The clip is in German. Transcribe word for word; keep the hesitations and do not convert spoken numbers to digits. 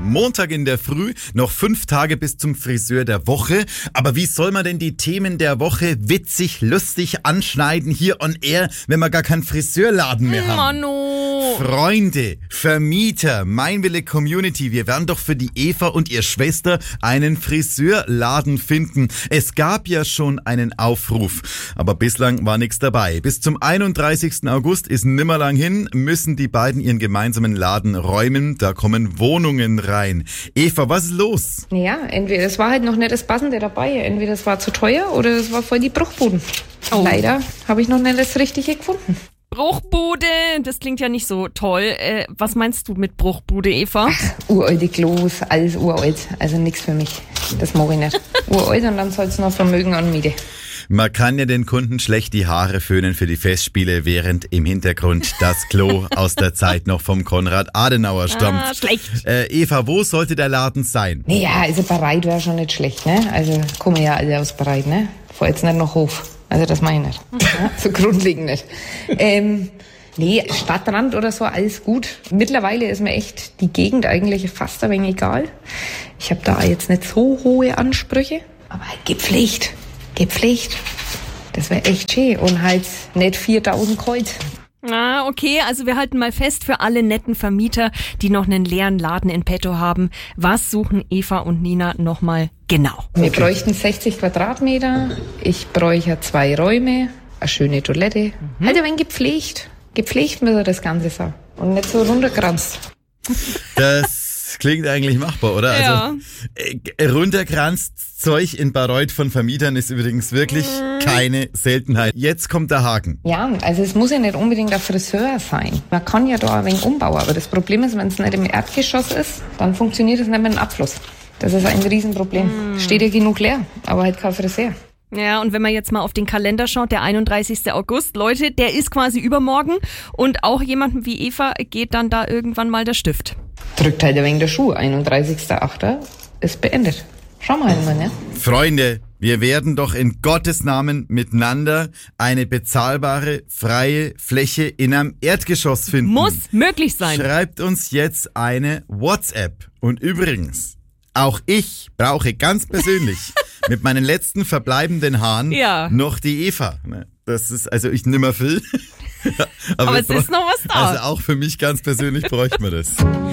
Montag in der Früh, noch fünf Tage bis zum Friseur der Woche. Aber wie soll man denn die Themen der Woche witzig, lustig anschneiden hier on air, wenn wir gar keinen Friseurladen mehr haben? Mano. Freunde, Vermieter, Meinwille Community, wir werden doch für die Eva und ihr Schwester einen Friseurladen finden. Es gab ja schon einen Aufruf, aber bislang war nichts dabei. Bis zum einunddreißigsten August ist nimmer lang hin, müssen die beiden ihren gemeinsamen Laden räumen. Da kommen Wohnungen rein. Eva, was ist los? Ja, entweder es war halt noch nicht das Passende dabei. Entweder es war zu teuer oder es war voll die Bruchbuden. Oh. Leider habe ich noch nicht das Richtige gefunden. Bruchbude, das klingt ja nicht so toll. Äh, was meinst du mit Bruchbude, Eva? Ach, uralte Klos, alles uralt. Also nichts für mich. Das mag ich nicht. Uralt und dann soll es noch Vermögen anmieten. Man kann ja den Kunden schlecht die Haare föhnen für die Festspiele, während im Hintergrund das Klo aus der Zeit noch vom Konrad Adenauer stammt. Ah, schlecht. Äh, Eva, wo sollte der Laden sein? Naja, also bereit wäre schon nicht schlecht, ne? Also kommen ja alle aus bereit, ne? Vor jetzt nicht noch Hof. Also das meine ich nicht. Ja, so grundlegend nicht. Ähm, nee, Stadtrand oder so, alles gut. Mittlerweile ist mir echt die Gegend eigentlich fast ein wenig egal. Ich habe da jetzt nicht so hohe Ansprüche, aber halt gepflegt. Gepflegt. Das wäre echt schön. Und halt nicht viertausend Kreuz. Ah, okay, also wir halten mal fest für alle netten Vermieter, die noch einen leeren Laden in petto haben. Was suchen Eva und Nina nochmal genau? Wir bräuchten sechzig Quadratmeter. Ich bräuchte zwei Räume, eine schöne Toilette. Mhm. Halt ein wenig gepflegt. Gepflegt müsste das Ganze sein. Und nicht so runtergeranzt. Das klingt eigentlich machbar, oder? Ja. Also äh, runtergeranzt Zeug in Bayreuth von Vermietern ist übrigens wirklich keine Seltenheit. Jetzt kommt der Haken. Ja, also es muss ja nicht unbedingt ein Friseur sein. Man kann ja da ein wenig umbauen, aber das Problem ist, wenn es nicht im Erdgeschoss ist, dann funktioniert es nicht mit dem Abfluss. Das ist ein Riesenproblem. Mm. Steht ja genug leer, aber halt kein Friseur. Ja, und wenn man jetzt mal auf den Kalender schaut, der einunddreißigsten August, Leute, der ist quasi übermorgen und auch jemandem wie Eva geht dann da irgendwann mal der Stift. Drückt halt ein wenig der Schuh. einunddreißigster achter ist beendet. Schauen wir halt mal, ne? Freunde, wir werden doch in Gottes Namen miteinander eine bezahlbare, freie Fläche in einem Erdgeschoss finden. Muss möglich sein. Schreibt uns jetzt eine WhatsApp. Und übrigens, auch ich brauche ganz persönlich mit meinen letzten verbleibenden Haaren ja. noch die Eva. Das ist, also ich nimmer viel. Aber, Aber es ist noch was da. Also auch für mich ganz persönlich bräuchte man das.